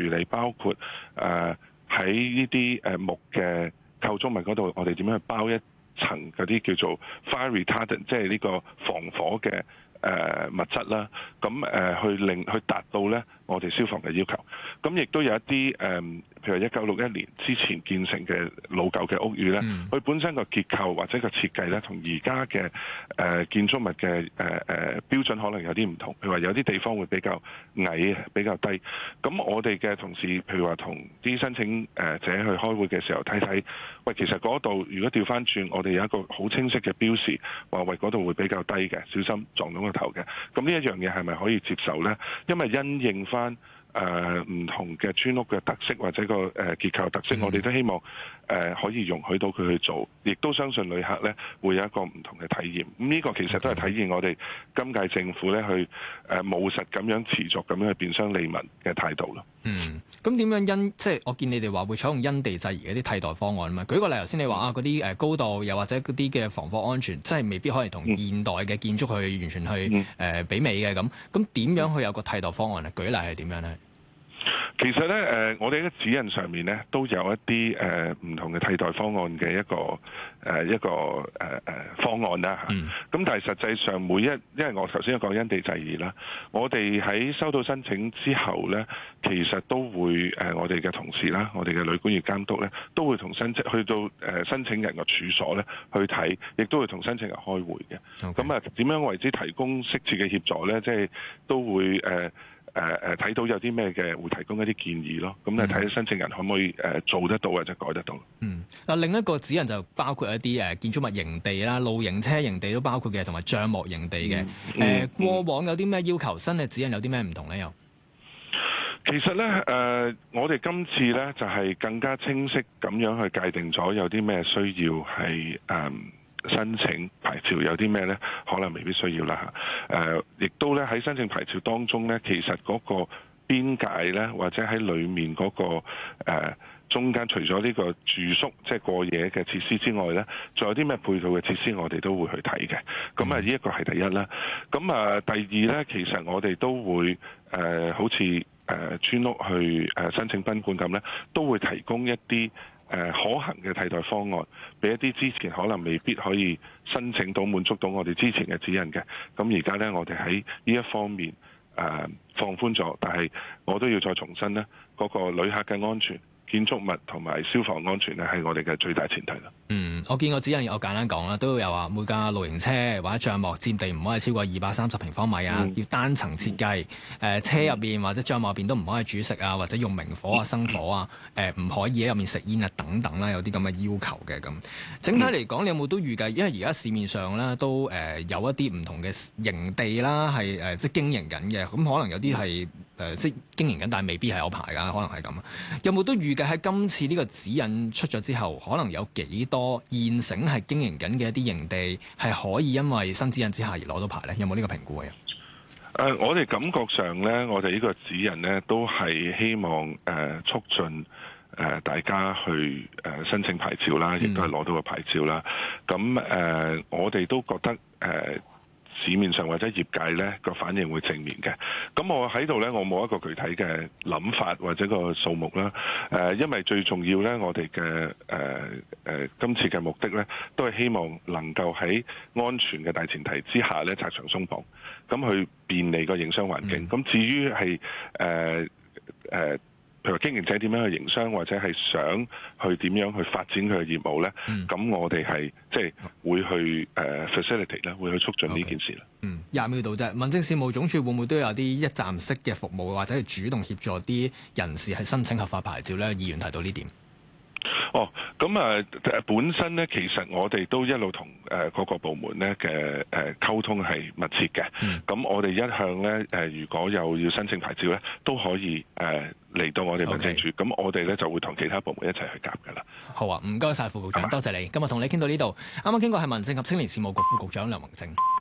理，包括喺呢啲木嘅構築物嗰度，我哋點樣去包一層嗰啲叫做 fire retardant， 即係呢個防火嘅物質啦，咁去達到咧我哋消防嘅要求。咁亦都有一啲譬如1961年之前建成嘅老舊嘅屋宇咧，佢本身個結構或者個設計咧，同而家嘅建築物嘅標準可能有啲唔同。譬如話有啲地方會比較矮、比較低。咁我哋嘅同事，譬如話同啲申請者去開會嘅時候睇睇，喂，其實嗰度如果調翻轉，我哋有一個好清晰嘅標示，話喂嗰度會比較低嘅，小心撞到個頭嘅。咁呢一樣嘢係咪可以接受呢？因為因應翻唔同嘅村屋嘅特色或者個結構特色，我哋都希望可以容許到佢去做，亦都相信旅客呢會有一個唔同嘅體驗。咁呢個其實都係體現我哋今屆政府呢去務實咁樣持續咁樣去變相利民嘅態度咯。 咁點樣即係我見你哋話會採用因地制宜嘅啲替代方案啊嘛？舉個例，頭先你話嗰啲高度又或者嗰啲嘅防火安全，真係未必可以同現代嘅建築去完全去媲美嘅咁。咁點樣去有個替代方案咧？舉例係點樣咧？ 其實咧，我哋喺指引上面咧都有一啲唔同嘅替代方案嘅一個方案啦嚇。咁但係實際上因為我頭先講因地制宜啦，我哋喺收到申請之後咧，其實都會我哋嘅同事啦，我哋嘅旅館業監督咧，都會同去到申請人嘅處所咧去睇，亦都會同申請人開會嘅。咁點樣為之提供適切嘅協助咧？即係都會睇到有啲咩嘅會提供一啲建議咯，咁睇下申請人可唔可以做得到或者改得到。 另一個指引就包括一啲建築物營地啦、露營車營地都包括嘅，同埋帳幕營地嘅。過往有啲咩要求？新嘅指引有啲咩唔同咧？又其實咧，我哋今次咧就係更加清晰咁樣去界定咗有啲咩需要係申請牌照，有啲咩咧可能未必需要啦嚇。亦都咧喺申請牌照當中咧，其實嗰個邊界咧，或者喺裡面嗰個中間，除咗呢個住宿即係過夜嘅設施之外咧，仲有啲咩配套嘅設施，我哋都會去睇嘅。咁呢一個係第一啦。咁第二咧，其實我哋都會好似村屋去申請賓館咁咧，都會提供一啲可行嘅替代方案，俾一啲之前可能未必可以申請到滿足到我哋之前嘅指引嘅。咁而家呢，我哋喺呢一方面放寬咗，但係我都要再重申呢嗰個旅客嘅安全、建築物同埋消防安全呢係我哋嘅最大前提啦。 我見個指引，我簡單講啦，都有話每架露營車或者帳幕佔地唔可以超過230平方米啊，要單層設計。車入邊或者帳幕入邊都唔可以煮食啊，或者用明火啊、生火啊，唔可以喺入面食煙啊等等啦，有啲咁嘅要求嘅咁。整體嚟講，你有冇都預計？因為而家市面上咧都有一啲唔同嘅營地啦，係即係經營緊嘅，咁可能有啲係即係經營緊，但係未必係有牌㗎，可能係咁。有冇都預計喺今次呢個指引出咗之後，可能有幾多現成係經營緊嘅一啲營地係可以因為新指引之下而攞到牌咧？有冇呢個評估啊？ 我哋感覺上咧，我哋呢個指引咧都係希望促進大家去申請牌照啦，亦都係攞到個牌照啦。咁我哋都覺得市面上或者業界咧個反應會正面嘅。咁我喺度咧，我冇一個具體嘅諗法或者個數目啦。因為最重要咧，我哋嘅今次嘅目的咧，都係希望能夠喺安全嘅大前提之下咧，拆牆鬆綁，咁去便利個營商環境。咁至於係譬如經營者點樣去營商，或者係想去點樣去發展佢嘅業務咧，咁我哋係即係會去facilitate 咧，會去促進呢件事啦。 20秒到啫，民政事務總署會唔會都有啲一站式嘅服務，或者係主動協助啲人士係申請合法牌照咧？議員提到呢點。 咁本身咧，其實我哋都一路同各個部門咧嘅溝通係密切嘅。咁我哋一向咧如果有要申請牌照咧，都可以嚟到我哋民政處。咁我哋咧就會同其他部門一齊去夾㗎啦。 好啊，唔該晒副局長，多謝你。今日同你傾到呢度。啱啱傾過係民政及青年事務局副局長梁宏正。